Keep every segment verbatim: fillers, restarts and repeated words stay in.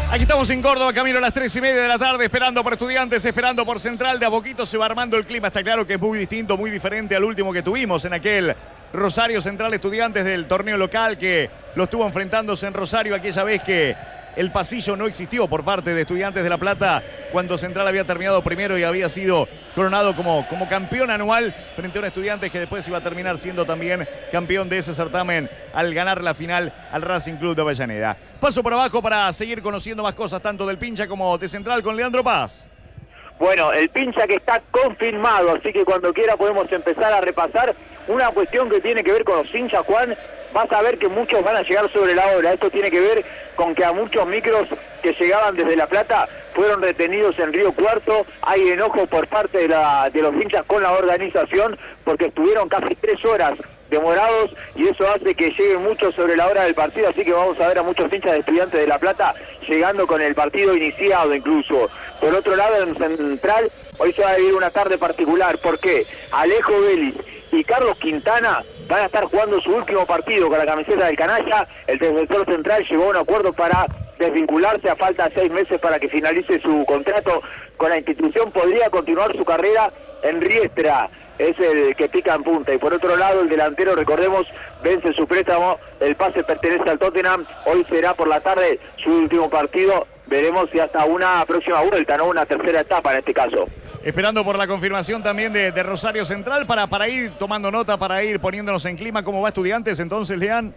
Aquí estamos en Córdoba, camino a las tres y media de la tarde, esperando por Estudiantes, esperando por Central. De a poquito se va armando el clima. Está claro que es muy distinto, muy diferente al último que tuvimos en aquel Rosario Central Estudiantes del torneo local, que lo estuvo enfrentándose en Rosario aquella vez que el pasillo no existió por parte de Estudiantes de La Plata cuando Central había terminado primero y había sido coronado como, como campeón anual frente a un Estudiantes que después iba a terminar siendo también campeón de ese certamen al ganar la final al Racing Club de Avellaneda. Paso por abajo para seguir conociendo más cosas tanto del Pincha como de Central con Leandro Paz. Bueno, el Pincha que está confirmado, así que cuando quiera podemos empezar a repasar una cuestión que tiene que ver con los hinchas, Juan. Vas a ver que muchos van a llegar sobre la hora. Esto tiene que ver con que a muchos micros que llegaban desde La Plata fueron retenidos en Río Cuarto. Hay enojo por parte de, la, de los hinchas con la organización porque estuvieron casi tres horas demorados y eso hace que lleguen muchos sobre la hora del partido, así que vamos a ver a muchos hinchas de Estudiantes de La Plata llegando con el partido iniciado incluso. Por otro lado, en Central hoy se va a vivir una tarde particular. ¿Por qué? Alejo Vélez y Carlos Quintana van a estar jugando su último partido con la camiseta del Canalla. El defensor central llegó a un acuerdo para desvincularse a falta de seis meses para que finalice su contrato con la institución. Podría continuar su carrera en Riestra, es el que pica en punta. Y por otro lado, el delantero, recordemos, vence su préstamo, el pase pertenece al Tottenham. Hoy será por la tarde su último partido. Veremos si hasta una próxima vuelta, no una tercera etapa en este caso. Esperando por la confirmación también de, de Rosario Central para, para ir tomando nota, para ir poniéndonos en clima. ¿Cómo va Estudiantes entonces, Lean?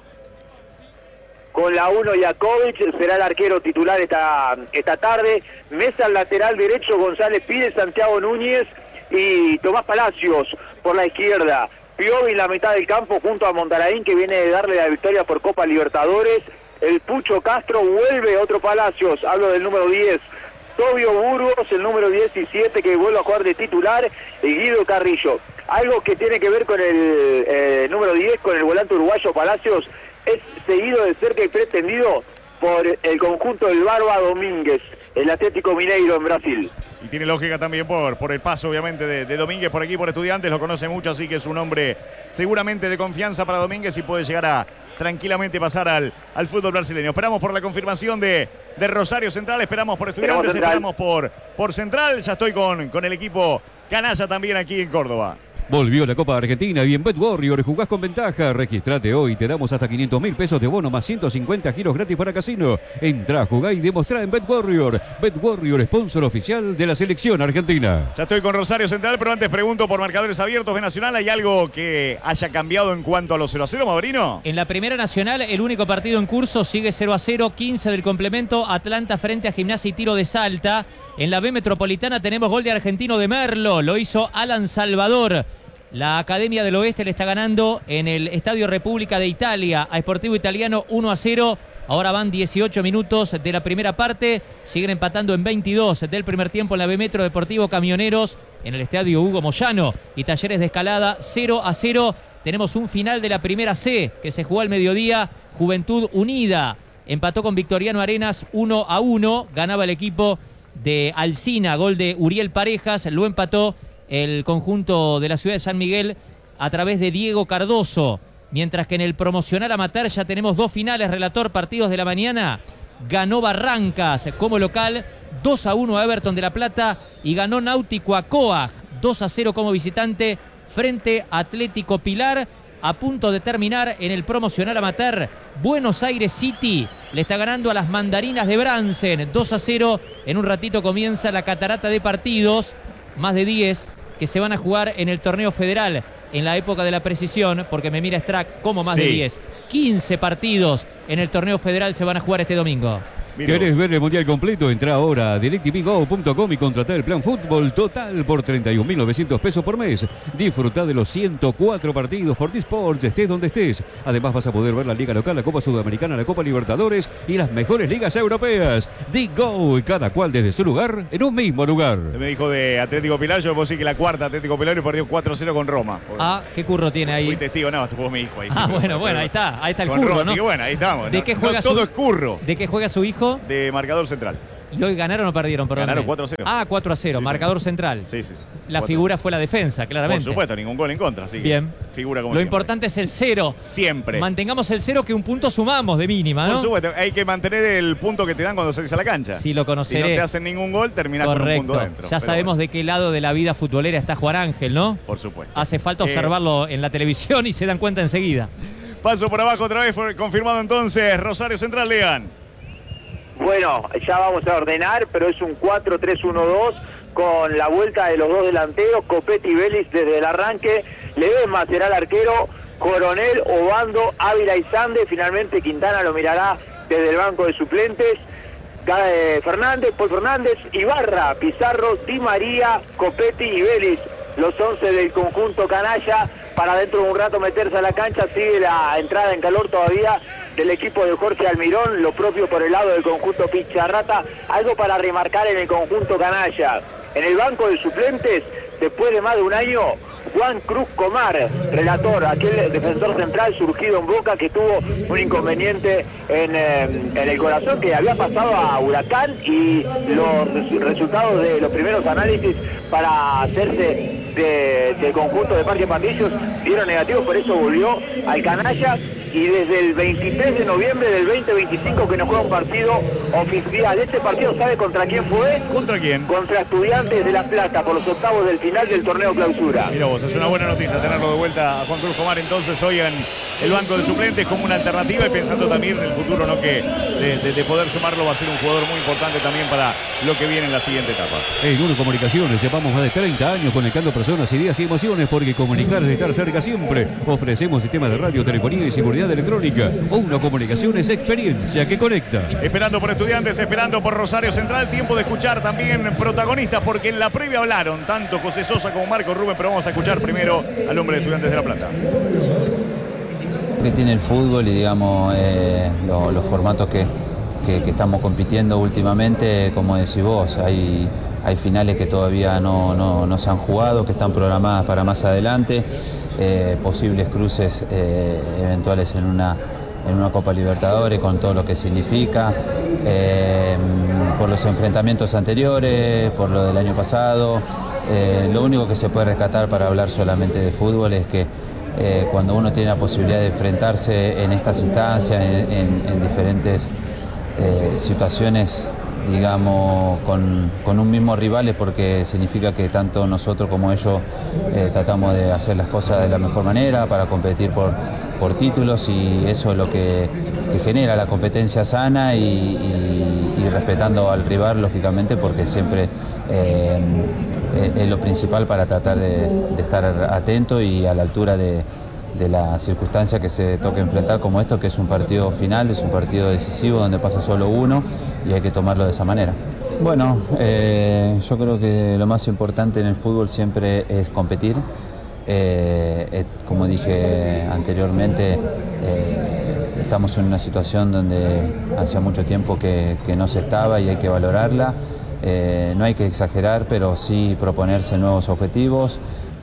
Con la uno, Jakovic será el arquero titular esta, esta tarde. Mesa al lateral derecho, González Pires, Santiago Núñez y Tomás Palacios por la izquierda. Piovi en la mitad del campo junto a Montaraín, que viene de darle la victoria por Copa Libertadores. El Pucho Castro, vuelve otro Palacios, hablo del número diez. Tobio Burgos, el número diecisiete, que vuelve a jugar de titular, y Guido Carrillo. Algo que tiene que ver con el eh, número diez, con el volante uruguayo Palacios, es seguido de cerca y pretendido por el conjunto del Barba Domínguez, el Atlético Mineiro en Brasil. Y tiene lógica también por, por el paso, obviamente, de, de Domínguez por aquí, por Estudiantes. Lo conoce mucho, así que es un hombre seguramente de confianza para Domínguez y puede llegar a tranquilamente pasar al, al fútbol brasileño. Esperamos por la confirmación de, de Rosario Central, esperamos por Estudiantes, Central. esperamos por, por Central. Ya estoy con, con el equipo Canalla también aquí en Córdoba. Volvió la Copa Argentina y en BetWarrior jugás con ventaja. Registrate hoy, te damos hasta quinientos mil pesos de bono más ciento cincuenta giros gratis para casino. Entrá, jugá y demostrá en BetWarrior. BetWarrior, sponsor oficial de la selección argentina. Ya estoy con Rosario Central, pero antes pregunto por marcadores abiertos de Nacional. ¿Hay algo que haya cambiado en cuanto a los cero a cero, Maurino? En la Primera Nacional, el único partido en curso sigue cero a cero, quince del complemento, Atlanta frente a Gimnasia y Tiro de Salta. En la B Metropolitana tenemos gol de Argentino de Merlo, lo hizo Alan Salvador. La Academia del Oeste le está ganando en el Estadio República de Italia a Sportivo Italiano uno a cero. Ahora van dieciocho minutos de la primera parte. Siguen empatando en veintidós del primer tiempo en la B Metro. Deportivo Camioneros en el Estadio Hugo Moyano y Talleres de Escalada cero a cero. Tenemos un final de la primera C que se jugó al mediodía. Juventud Unida empató con Victoriano Arenas uno a uno. Ganaba el equipo de Alsina, gol de Uriel Parejas. Lo empató el conjunto de la ciudad de San Miguel a través de Diego Cardoso. Mientras que en el promocional amateur ya tenemos dos finales, relator, partidos de la mañana. Ganó Barrancas como local, dos a uno a Everton de La Plata, y ganó Náutico a Coag, dos a cero como visitante frente a Atlético Pilar. A punto de terminar en el promocional amateur, Buenos Aires City le está ganando a las Mandarinas de Bransen, dos a cero. En un ratito comienza la catarata de partidos, más de diez que se van a jugar en el torneo federal en la época de la precisión, porque me mira Strack como más sí. de diez. quince partidos en el torneo federal se van a jugar este domingo. ¿Querés ver el mundial completo? Entra ahora a directv go punto com y contratá el plan fútbol total por treinta y un mil novecientos pesos por mes. Disfrutá de los ciento cuatro partidos por Disports, estés donde estés. Además vas a poder ver la Liga Local, la Copa Sudamericana, la Copa Libertadores y las mejores ligas europeas. Digo, y cada cual desde su lugar, en un mismo lugar. Me dijo de Atlético Pilar, yo puedo decir que la cuarta Atlético Pilar y perdió cuatro a cero con Roma. Ah, ¿qué curro tiene ahí? Fui testigo, no, jugó mi hijo ahí. Ah, bueno, bueno, ahí está, ahí está el con curro, Roma, ¿no? Así que bueno, ahí estamos. ¿De no, qué juega no, su... todo es curro. ¿De qué juega su hijo? De marcador central. ¿Y hoy ganaron o perdieron? Perdón. Ganaron cuatro a cero. Ah, cuatro a cero, Sí, marcador sí. central. Sí, sí, sí. La cuatro. figura fue la defensa, claramente. Por supuesto, ningún gol en contra. Así que Bien. Figura como Lo siempre. importante es el cero. Siempre. Mantengamos el cero, que un punto sumamos de mínima, ¿no? Por supuesto, hay que mantener el punto que te dan cuando salís a la cancha. Sí, lo conoceré. Si no te hacen ningún gol, terminás con un punto Correcto. dentro. Ya Pero sabemos bueno, de qué lado de la vida futbolera está Juan Ángel, ¿no? por supuesto. Hace falta Eh, observarlo en la televisión y se dan cuenta enseguida. Paso por abajo otra vez, fue confirmado entonces Rosario Central, Lean. Bueno, ya vamos a ordenar, pero es un cuatro tres uno dos con la vuelta de los dos delanteros, Copetti y Vélez desde el arranque, Ledesma será el arquero, Coronel, Obando, Ávila y Sande, finalmente Quintana lo mirará desde el banco de suplentes, eh, Fernández, Paul Fernández, Ibarra, Pizarro, Di María, Copetti y Vélez, los once del conjunto canalla, para dentro de un rato meterse a la cancha. Sigue la entrada en calor todavía del equipo de Jorge Almirón, lo propio por el lado del conjunto Picharrata. Algo para remarcar en el conjunto canalla: en el banco de suplentes, después de más de un año, Juan Cruz Comar, relator, aquel defensor central surgido en Boca que tuvo un inconveniente en, eh, en el corazón, que había pasado a Huracán, y los res- resultados de los primeros análisis para hacerse de, del conjunto de Parque Patricios dieron negativos, por eso volvió al canalla, y desde el veintitrés de noviembre del veinte veinticinco que nos juega un partido oficial. Este partido, ¿sabe contra quién fue? ¿Contra quién? Contra Estudiantes de La Plata, por los octavos del final del torneo clausura. Mira vos, es una buena noticia tenerlo de vuelta a Juan Cruz Comar entonces hoy en el banco de suplentes como una alternativa, y pensando también en el futuro, ¿no? Que de, de- de poder sumarlo va a ser un jugador muy importante también para lo que viene en la siguiente etapa. En Uno Comunicaciones llevamos más de treinta años conectando personas, ideas y emociones, porque comunicar es estar cerca siempre. Ofrecemos sistemas de radio, telefonía y seguridad electrónica. Uno Comunicaciones, experiencia que conecta. Esperando por Estudiantes, esperando por Rosario Central. Tiempo de escuchar también protagonistas, porque en la previa hablaron tanto José Sosa como Marco Rubén, pero vamos a escuchar primero al hombre de Estudiantes de La Plata. Que tiene el fútbol y digamos eh, lo- los formatos que, que- que estamos compitiendo últimamente, como decís vos, hay, hay finales que todavía no, no- no se han jugado, que están programadas para más adelante, eh, posibles cruces eh, eventuales en una, en una Copa Libertadores con todo lo que significa, eh, por los enfrentamientos anteriores, por lo del año pasado. Eh, lo único que se puede rescatar para hablar solamente de fútbol es que Eh, cuando uno tiene la posibilidad de enfrentarse en estas instancias, en, en- en diferentes eh, situaciones, digamos, con, con un mismo rival, es porque significa que tanto nosotros como ellos eh, tratamos de hacer las cosas de la mejor manera para competir por, por títulos, y eso es lo que, que genera la competencia sana y, y- y respetando al rival, lógicamente, porque siempre eh, es lo principal para tratar de, de estar atento y a la altura de, de la circunstancia que se toque enfrentar, como esto, que es un partido final, es un partido decisivo donde pasa solo uno y hay que tomarlo de esa manera. Bueno, eh, yo creo que lo más importante en el fútbol siempre es competir. Eh, eh, como dije anteriormente, eh, estamos en una situación donde hacía mucho tiempo que, que no se estaba y hay que valorarla. Eh, no hay que exagerar, pero sí proponerse nuevos objetivos.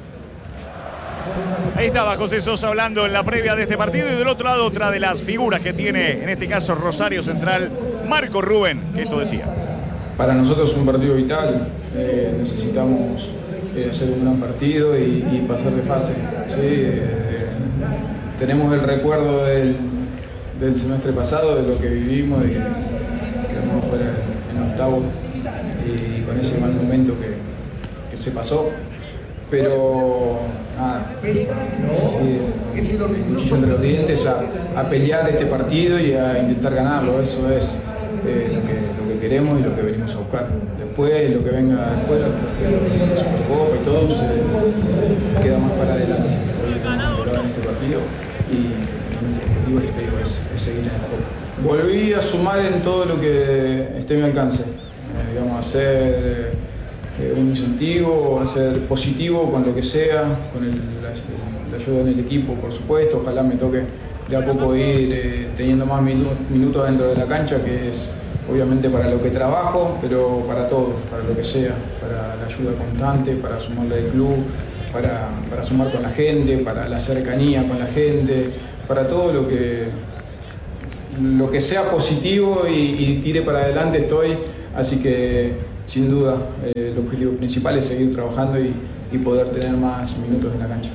Ahí estaba José Sosa hablando en la previa de este partido, y del otro lado otra de las figuras que tiene, en este caso Rosario Central, Marco Rubén, que esto decía. Para nosotros es un partido vital, eh, necesitamos eh, hacer un gran partido y, y pasar de fase. ¿Sí? Eh, tenemos el recuerdo del, del semestre pasado, de lo que vivimos, de que quedamos fuera en octavo y con ese mal momento que, que se pasó. Pero nada, eh, cuchillo entre los dientes a, a pelear este partido y a intentar ganarlo. Eso es eh, lo, que, lo que queremos y lo que venimos a buscar. Después, lo que venga después, lo que la Supercopa y todo, se queda más para adelante. Hoy estamos enfocados en este partido y nuestro objetivo, yo te digo, es, es seguir en esta Copa. Volví a sumar en todo lo que esté a mi alcance, eh, digamos, hacer Eh, un incentivo, ser positivo con lo que sea, con el, la, la ayuda del equipo, por supuesto. Ojalá me toque de a poco ir eh, teniendo más minu minutos dentro de la cancha, que es obviamente para lo que trabajo, pero para todo, para lo que sea, para la ayuda constante, para sumarle al club, para, para sumar con la gente, para la cercanía con la gente, para todo lo que, lo que sea positivo y, y tire para adelante estoy, así que sin duda eh, el objetivo principal es seguir trabajando y, y poder tener más minutos en la cancha.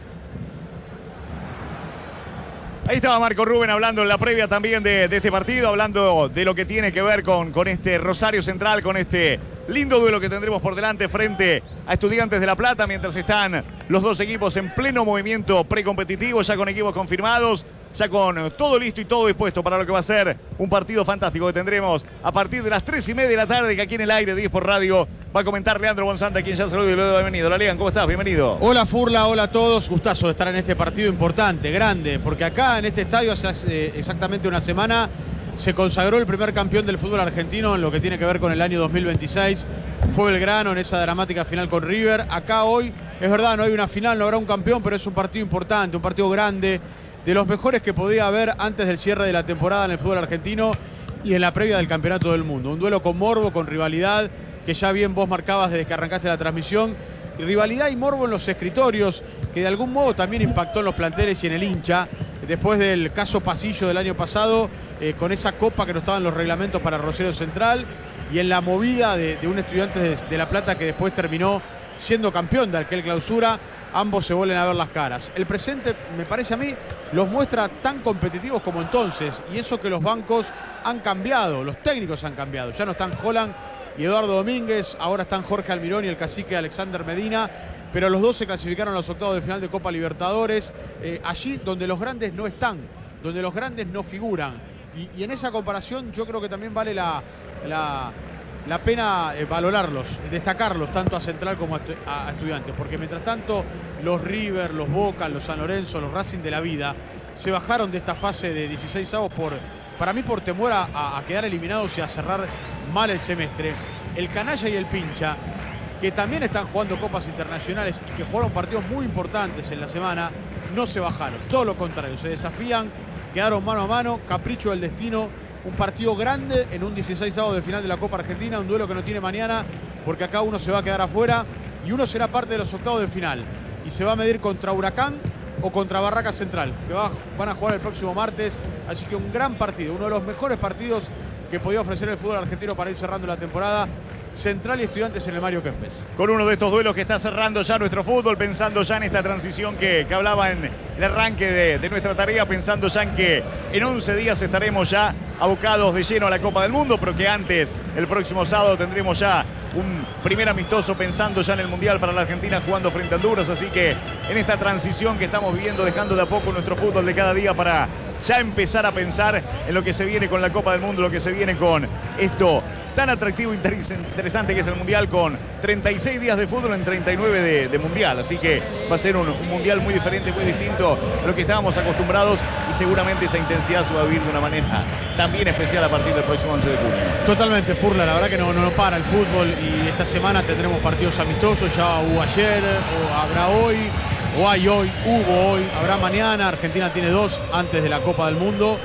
Ahí estaba Marco Rubén hablando en la previa también de, de este partido, hablando de lo que tiene que ver con, con este Rosario Central, con este lindo duelo que tendremos por delante frente a Estudiantes de La Plata, mientras están los dos equipos en pleno movimiento precompetitivo, ya con equipos confirmados, ya con todo listo y todo dispuesto para lo que va a ser un partido fantástico que tendremos a partir de las tres y media de la tarde, que aquí en el aire diez por radio va a comentar Leandro Bonzante, a quien ya saludo y le doy la bienvenida. Hola, Lean, ¿cómo estás? Bienvenido. Hola, Furla, hola a todos. Gustazo de estar en este partido importante, grande, porque acá en este estadio hace exactamente una semana se consagró el primer campeón del fútbol argentino en lo que tiene que ver con el año dos mil veintiséis. Fue Belgrano en esa dramática final con River. Acá hoy, es verdad, no hay una final, no habrá un campeón, pero es un partido importante, un partido grande, de los mejores que podía haber antes del cierre de la temporada en el fútbol argentino y en la previa del Campeonato del Mundo. Un duelo con morbo, con rivalidad, que ya bien vos marcabas desde que arrancaste la transmisión. Y rivalidad y morbo en los escritorios, que de algún modo también impactó en los planteles y en el hincha. Después del caso Pasillo del año pasado, eh, con esa copa que no estaba en los reglamentos para Rosario Central, y en la movida de, de un estudiante de, de La Plata que después terminó siendo campeón de aquel clausura, ambos se vuelven a ver las caras. El presente, me parece a mí, los muestra tan competitivos como entonces, y eso que los bancos han cambiado, los técnicos han cambiado. Ya no están Holland y Eduardo Domínguez, ahora están Jorge Almirón y el cacique Alexander Medina, pero los dos se clasificaron a los octavos de final de Copa Libertadores, eh, allí donde los grandes no están, donde los grandes no figuran. Y, y en esa comparación yo creo que también vale la, la, la pena eh, valorarlos, destacarlos tanto a Central como a, estu a Estudiantes, porque mientras tanto los River, los Boca, los San Lorenzo, los Racing de la vida se bajaron de esta fase de dieciséis avos por, para mí por temor a, a quedar eliminados y a cerrar mal el semestre. El Canalla y el Pincha, que también están jugando copas internacionales y que jugaron partidos muy importantes en la semana, no se bajaron, todo lo contrario, se desafían, quedaron mano a mano, capricho del destino, un partido grande en un dieciséis avos de final de la Copa Argentina, un duelo que no tiene mañana, porque acá uno se va a quedar afuera y uno será parte de los octavos de final y se va a medir contra Huracán o contra Barraca Central, que va, van a jugar el próximo martes, así que un gran partido, uno de los mejores partidos que podía ofrecer el fútbol argentino para ir cerrando la temporada. Central y Estudiantes en el Mario Kempes. Con uno de estos duelos que está cerrando ya nuestro fútbol, pensando ya en esta transición que, que hablaba en el arranque de, de nuestra tarea, pensando ya en que en once días estaremos ya abocados de lleno a la Copa del Mundo, pero que antes, el próximo sábado, tendremos ya un primer amistoso pensando ya en el Mundial para la Argentina jugando frente a Honduras, así que en esta transición que estamos viviendo, dejando de a poco nuestro fútbol de cada día para ya empezar a pensar en lo que se viene con la Copa del Mundo, lo que se viene con esto tan atractivo e interesante que es el Mundial, con treinta y seis días de fútbol en treinta y nueve de, de Mundial. Así que va a ser un, un Mundial muy diferente, muy distinto a lo que estábamos acostumbrados, y seguramente esa intensidad se va a vivir de una manera también especial a partir del próximo once de junio. Totalmente, Furla, la verdad que no, no para el fútbol, y esta semana tendremos partidos amistosos, ya hubo ayer, o habrá hoy, o hay hoy, hubo hoy, habrá mañana. Argentina tiene dos antes de la Copa del Mundo,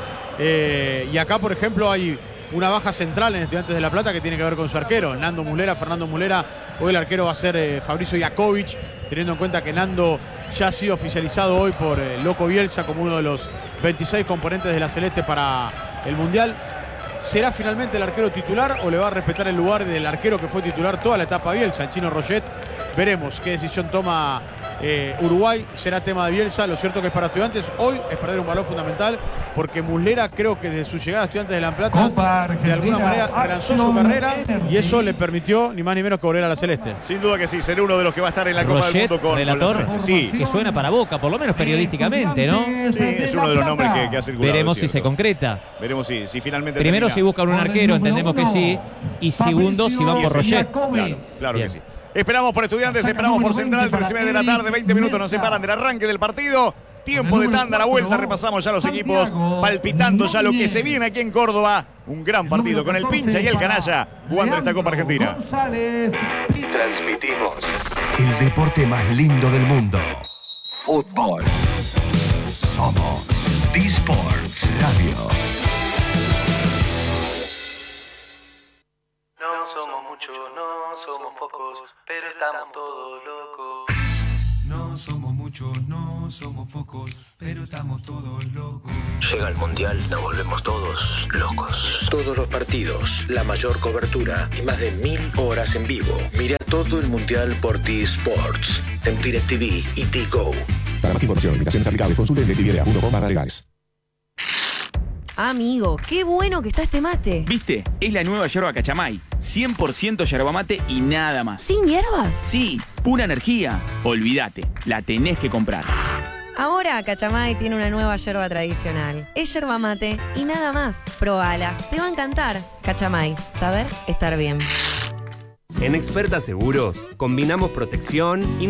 eh, y acá por ejemplo hay una baja central en Estudiantes de La Plata que tiene que ver con su arquero, Nando Muslera, Fernando Muslera. Hoy el arquero va a ser eh, Fabricio Iakovic, teniendo en cuenta que Nando ya ha sido oficializado hoy por eh, Loco Bielsa como uno de los veintiséis componentes de la Celeste para el Mundial. ¿Será finalmente el arquero titular o le va a respetar el lugar del arquero que fue titular toda la etapa Bielsa, el Chino Roget? Veremos qué decisión toma eh, Uruguay, será tema de Bielsa. Lo cierto que es para Estudiantes hoy es perder un valor fundamental, porque Muslera creo que desde su llegada a Estudiantes de La Plata de alguna manera relanzó su carrera, y eso le permitió ni más ni menos que volver a la Celeste. Sin duda que sí, será uno de los que va a estar en la Copa Roget, del Mundo con, relator, con la... sí. que suena para Boca, por lo menos periodísticamente, ¿no? Sí, es uno de los nombres que, que ha circulado. Veremos si se concreta. Veremos si, si finalmente Primero termina. si buscan un arquero, entendemos que sí, y segundo si van por Roget. Claro, claro Bien. que sí. Esperamos por Estudiantes, esperamos por Central, tres y media de la tarde, veinte minutos nos separan del arranque del partido. Tiempo de tanda, la vuelta, repasamos ya los equipos, palpitando ya lo que se viene aquí en Córdoba. Un gran partido con el Pincha y el Canalla jugando esta Copa Argentina. Transmitimos el deporte más lindo del mundo. Fútbol. Somos D-Sports Radio. No somos muchos, no somos pocos, pero estamos todos locos. No somos muchos, no somos pocos, pero estamos todos locos. llega el Mundial, nos volvemos todos locos. Todos los partidos, la mayor cobertura y más de mil horas en vivo. Mira todo el Mundial por T-Sports, en DirecTV y T-Go. Para más información, limitaciones aplicables, consulte en directv punto com barra legales. Amigo, qué bueno que está este mate. ¿Viste? Es la nueva yerba Cachamay. cien por ciento yerba mate y nada más. ¿Sin hierbas? Sí, pura energía. Olvídate, la tenés que comprar. Ahora Cachamay tiene una nueva yerba tradicional. Es yerba mate y nada más. Probala, te va a encantar. Cachamay, saber estar bien. En Experta Seguros combinamos protección y